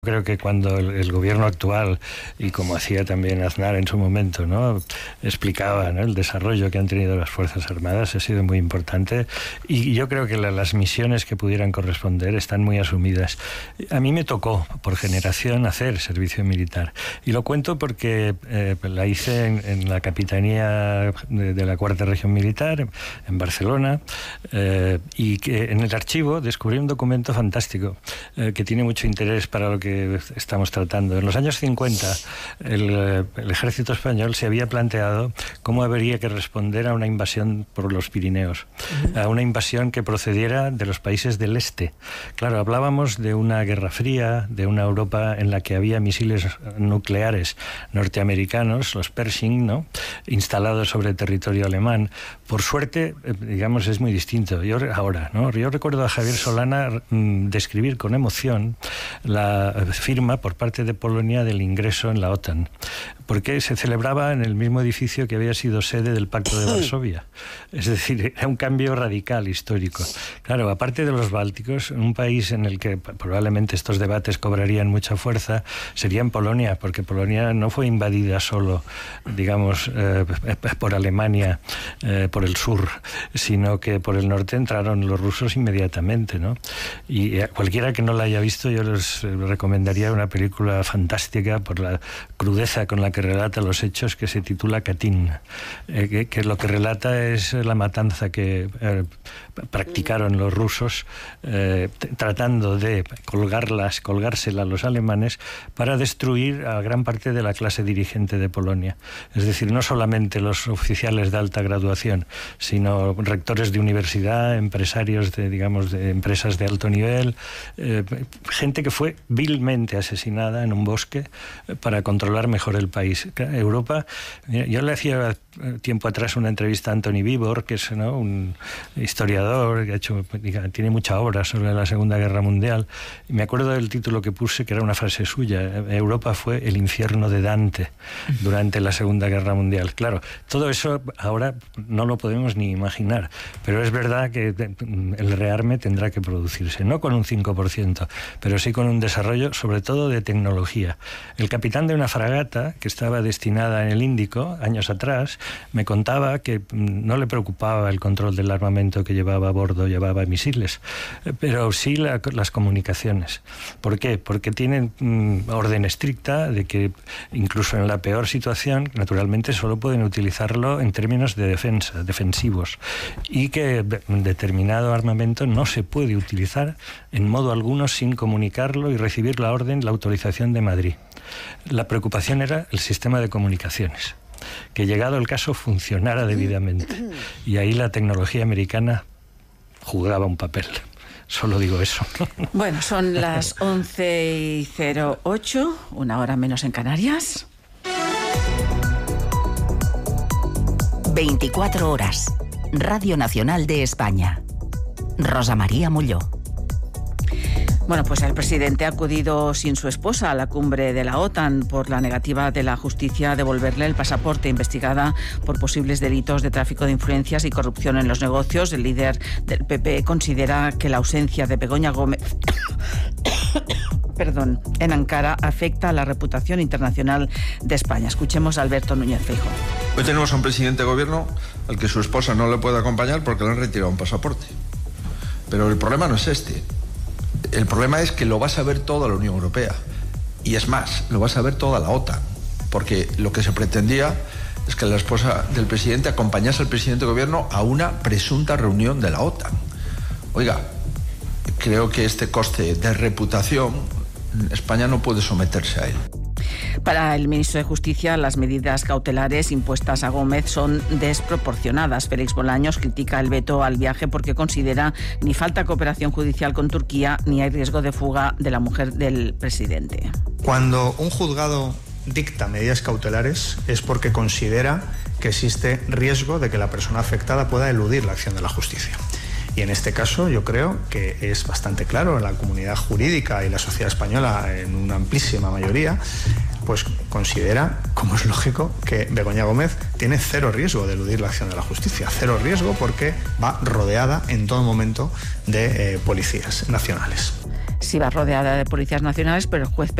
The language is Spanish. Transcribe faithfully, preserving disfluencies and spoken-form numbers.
Creo que cuando el, el gobierno actual, y como hacía también Aznar en su momento, ¿no?, explicaba, ¿no?, el desarrollo que han tenido las Fuerzas Armadas, ha sido muy importante, y yo creo que la, las misiones que pudieran corresponder están muy asumidas. A mí me tocó, por generación, hacer servicio militar, y lo cuento porque eh, la hice en, en la Capitanía de, de la Cuarta Región Militar, en Barcelona, eh, y que en el archivo descubrí un documento fantástico, eh, que tiene mucho interés para lo que estamos tratando. En los años cincuenta, el, el ejército español se había planteado cómo habría que responder a una invasión por los Pirineos, uh-huh. a una invasión que procediera de los países del este. Claro, hablábamos de una guerra fría, de una Europa en la que había misiles nucleares norteamericanos, los Pershing, ¿no?, instalados sobre el territorio alemán. Por suerte, digamos, es muy distinto. Yo ahora, ¿no? Yo recuerdo a Javier Solana mm, describir con emoción la firma por parte de Polonia del ingreso en la OTAN, porque se celebraba en el mismo edificio que había sido sede del Pacto de Varsovia. Es decir, era un cambio radical histórico. Claro, aparte de los bálticos, un país en el que probablemente estos debates cobrarían mucha fuerza sería en Polonia, porque Polonia no fue invadida solo, digamos, eh, por Alemania, eh, por el sur, sino que por el norte entraron los rusos inmediatamente, ¿no? Y a cualquiera que no la haya visto, yo les recomendaría una película fantástica por la crudeza con la que relata los hechos, que se titula Katyn, eh, que, que lo que relata es la matanza que eh, practicaron los rusos, eh, t- tratando de colgarlas, colgársela a los alemanes para destruir a gran parte de la clase dirigente de Polonia. Es decir, no solamente los oficiales de alta graduación, sino rectores de universidad, empresarios de, digamos, de empresas de alto nivel, eh, gente que fue vilmente asesinada en un bosque para controlar mejor el país. Europa, yo le hacía tiempo atrás una entrevista a Antoni Vivor, que es, ¿no?, un historiador que ha hecho, tiene mucha obra sobre la Segunda Guerra Mundial, y me acuerdo del título que puse, que era una frase suya: Europa fue el infierno de Dante durante la Segunda Guerra Mundial. Claro, todo eso ahora no lo podemos ni imaginar, pero es verdad que el rearme tendrá que producirse, no con un cinco por ciento, pero sí con un desarrollo sobre todo de tecnología. El capitán de una fragata que estaba destinada en el Índico años atrás me contaba que no le preocupaba el control del armamento que llevaba a bordo, llevaba misiles, pero sí la, las comunicaciones. ¿Por qué? Porque tienen mm, orden estricta de que incluso en la peor situación, naturalmente, solo pueden utilizarlo en términos de defensa, defensivos, y que determinado armamento no se puede utilizar en modo alguno sin comunicarlo y recibir la orden, la autorización de Madrid. La preocupación era el sistema de comunicaciones, que llegado el caso funcionara debidamente, y ahí la tecnología americana jugaba un papel. Solo digo eso. Bueno, son las once y cero ocho, una hora menos en Canarias. veinticuatro horas. Radio Nacional de España. Rosa María Molló. Bueno, pues el presidente ha acudido sin su esposa a la cumbre de la OTAN por la negativa de la justicia a devolverle el pasaporte, investigada por posibles delitos de tráfico de influencias y corrupción en los negocios. El líder del P P considera que la ausencia de Begoña Gómez perdón, en Ankara afecta a la reputación internacional de España. Escuchemos a Alberto Núñez Feijóo. Hoy tenemos a un presidente de gobierno al que su esposa no le puede acompañar porque le han retirado un pasaporte. Pero el problema no es este. El problema es que lo va a saber toda la Unión Europea. Y es más, lo va a saber toda la OTAN. Porque lo que se pretendía es que la esposa del presidente acompañase al presidente de gobierno a una presunta reunión de la OTAN. Oiga, creo que este coste de reputación, España no puede someterse a él. Para el ministro de Justicia, las medidas cautelares impuestas a Gómez son desproporcionadas. Félix Bolaños critica el veto al viaje porque considera ni falta cooperación judicial con Turquía ni hay riesgo de fuga de la mujer del presidente. Cuando un juzgado dicta medidas cautelares es porque considera que existe riesgo de que la persona afectada pueda eludir la acción de la justicia. Y en este caso yo creo que es bastante claro, la comunidad jurídica y la sociedad española en una amplísima mayoría pues considera, como es lógico, que Begoña Gómez tiene cero riesgo de eludir la acción de la justicia, cero riesgo porque va rodeada en todo momento de eh, policías nacionales. Sí va rodeada de policías nacionales, pero el juez